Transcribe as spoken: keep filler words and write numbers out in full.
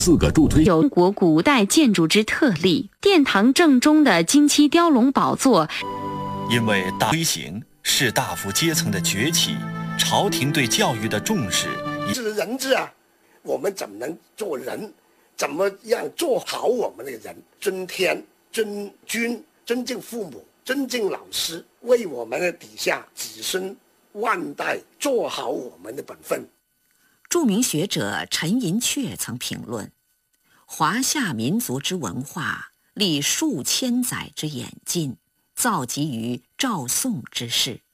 四个助推有中国古代建筑之特例，殿堂正中的金漆雕龙宝座， 因为大推行士大夫阶层的崛起，朝廷对教育的重视， 是人治啊，我们怎么能做人？怎么样做好我们的人？尊天、尊君、尊敬父母、尊敬老师，为我们的底下子孙万代做好我们的本分。 著名学者陈寅恪曾评论：华夏民族之文化，历数千载之演进，造极于赵宋之世。